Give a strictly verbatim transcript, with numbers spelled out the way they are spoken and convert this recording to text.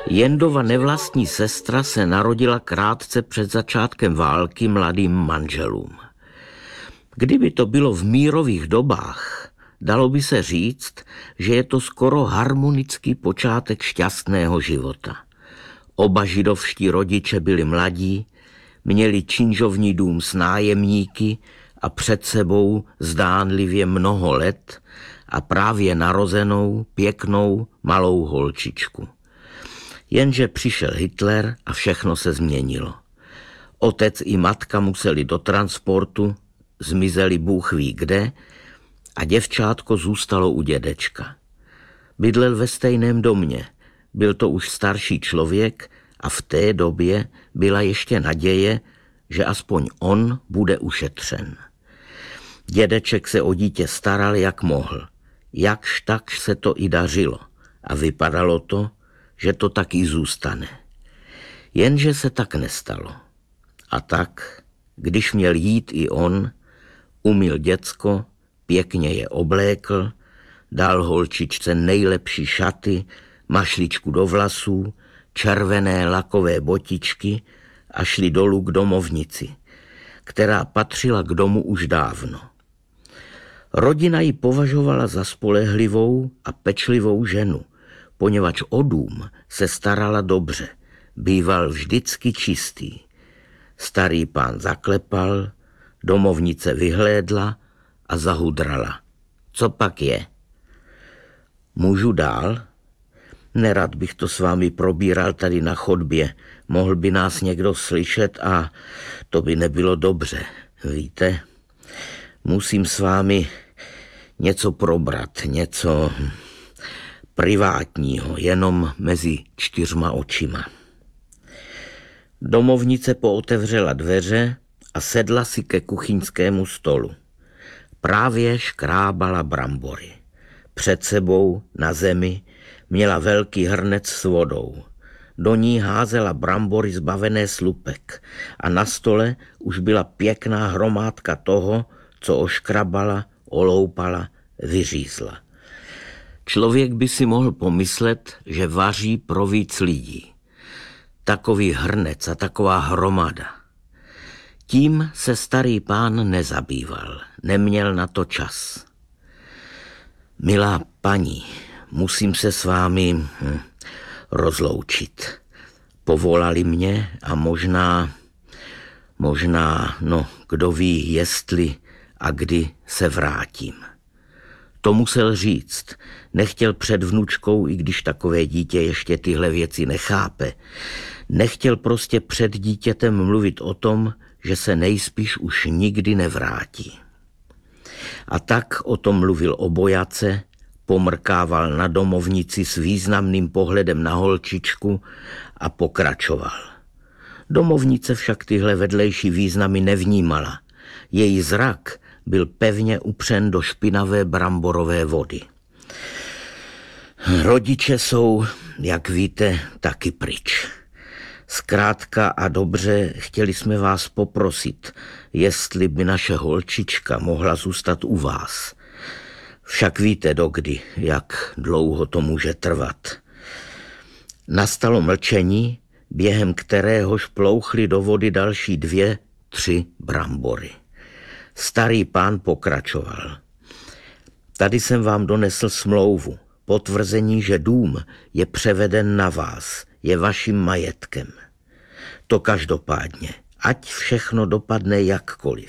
Jendova nevlastní sestra se narodila krátce před začátkem války mladým manželům. Kdyby to bylo v mírových dobách, dalo by se říct, že je to skoro harmonický počátek šťastného života. Oba židovští rodiče byli mladí, měli činžovní dům s nájemníky a před sebou zdánlivě mnoho let a právě narozenou, pěknou, malou holčičku. Jenže přišel Hitler a všechno se změnilo. Otec i matka museli do transportu, zmizeli bůh ví kde a děvčátko zůstalo u dědečka. Bydlel ve stejném domě, byl to už starší člověk a v té době byla ještě naděje, že aspoň on bude ušetřen. Dědeček se o dítě staral, jak mohl. Jakž takž se to i dařilo a vypadalo to, že to taky zůstane. Jenže se tak nestalo. A tak, když měl jít i on, umyl děcko, pěkně je oblékl, dal holčičce nejlepší šaty, mašličku do vlasů, červené lakové botičky a šli dolů k domovnici, která patřila k domu už dávno. Rodina ji považovala za spolehlivou a pečlivou ženu, poněvadž o dům se starala dobře, býval vždycky čistý. Starý pán zaklepal, domovnice vyhlédla a zahudrala. Co pak je? Můžu dál? Nerad bych to s vámi probíral tady na chodbě. Mohl by nás někdo slyšet a to by nebylo dobře, víte? Musím s vámi něco probrat, něco privátního, jenom mezi čtyřma očima. Domovnice pootevřela dveře a sedla si ke kuchyňskému stolu. Právě škrábala brambory. Před sebou na zemi měla velký hrnec s vodou. Do ní házela brambory zbavené slupek a na stole už byla pěkná hromádka toho, co oškrabala, oloupala, vyřízla. Člověk by si mohl pomyslet, že vaří pro víc lidí. Takový hrnec a taková hromada. Tím se starý pán nezabýval, neměl na to čas. Milá paní, musím se s vámi hm, rozloučit. Povolali mě a možná, možná, no, kdo ví, jestli a kdy se vrátím. To musel říct. Nechtěl před vnučkou, i když takové dítě ještě tyhle věci nechápe. Nechtěl prostě před dítětem mluvit o tom, že se nejspíš už nikdy nevrátí. A tak o tom mluvil obojace, pomrkával na domovnici s významným pohledem na holčičku a pokračoval. Domovnice však tyhle vedlejší významy nevnímala. Její zrak byl pevně upřen do špinavé bramborové vody. Rodiče jsou, jak víte, taky pryč. Zkrátka a dobře chtěli jsme vás poprosit, jestli by naše holčička mohla zůstat u vás. Však víte dokdy, jak dlouho to může trvat. Nastalo mlčení, během kteréhož plouchly do vody další dvě, tři brambory. Starý pán pokračoval. Tady jsem vám donesl smlouvu, potvrzení, že dům je převeden na vás, je vaším majetkem. To každopádně, ať všechno dopadne jakkoliv.